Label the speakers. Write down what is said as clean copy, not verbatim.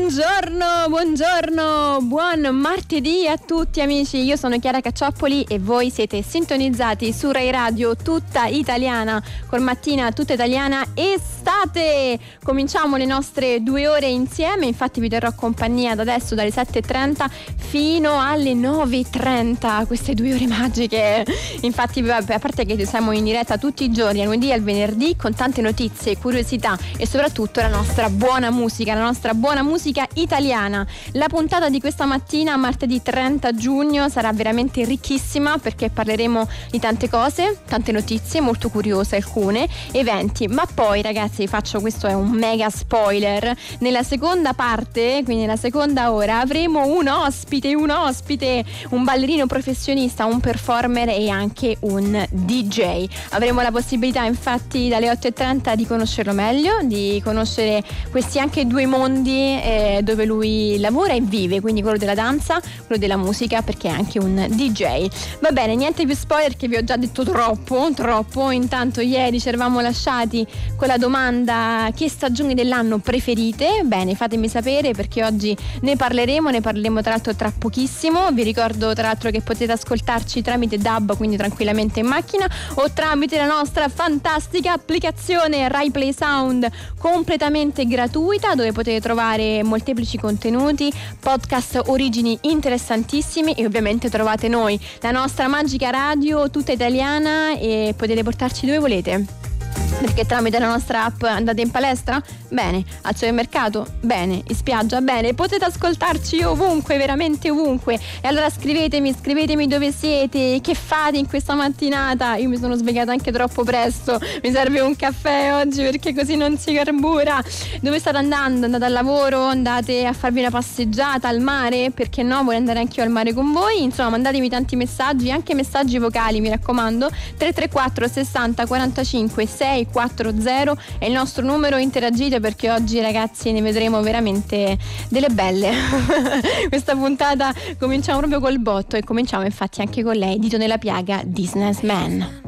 Speaker 1: Buongiorno, buon martedì a tutti amici, io sono Chiara Cacciopoli e voi siete sintonizzati su Rai Radio tutta italiana, col mattina tutta italiana estate. Cominciamo le nostre 2 ore insieme, infatti vi terrò compagnia da adesso dalle 7:30 fino alle 9:30, queste 2 ore magiche. Infatti a parte che siamo in diretta tutti i giorni, al lunedì e al venerdì, con tante notizie, curiosità e soprattutto la nostra buona musica italiana. La puntata di questa mattina, martedì 30 giugno, sarà veramente ricchissima perché parleremo di tante cose, tante notizie molto curiose, alcune eventi, ma poi ragazzi questo è un mega spoiler, nella seconda parte, quindi nella seconda ora, avremo un ospite, un ballerino professionista, un performer e anche un DJ. Avremo la possibilità infatti dalle 8:30 di conoscerlo meglio, di conoscere questi anche 2 mondi dove lui lavora e vive, quindi quello della danza, quello della musica, perché è anche un DJ. Va bene, niente più spoiler, che vi ho già detto troppo. Intanto ieri ci eravamo lasciati con la domanda: che stagioni dell'anno preferite? Bene, fatemi sapere perché oggi ne parleremo tra l'altro tra pochissimo. Vi ricordo tra l'altro che potete ascoltarci tramite DAB, quindi tranquillamente in macchina, o tramite la nostra fantastica applicazione Rai Play Sound, completamente gratuita, dove potete trovare molteplici contenuti, podcast, origini interessantissimi, e ovviamente trovate noi, la nostra magica radio tutta italiana, e potete portarci dove volete. Perché tramite la nostra app andate in palestra? Bene. Al supermercato? Bene. In spiaggia? Bene. Potete ascoltarci ovunque, veramente ovunque. E allora scrivetemi dove siete, che fate in questa mattinata. Io mi sono svegliata anche troppo presto, mi serve un caffè oggi perché così non si carbura. Dove state andando? Andate al lavoro? Andate a farvi una passeggiata al mare? Perché no? Vorrei andare anche io al mare con voi. Insomma, mandatemi tanti messaggi, anche messaggi vocali, mi raccomando. 334 60 45 640 è il nostro numero. Interagite perché oggi ragazzi ne vedremo veramente delle belle. Questa puntata cominciamo proprio col botto, e cominciamo infatti anche con lei, dito nella piaga, Businessman.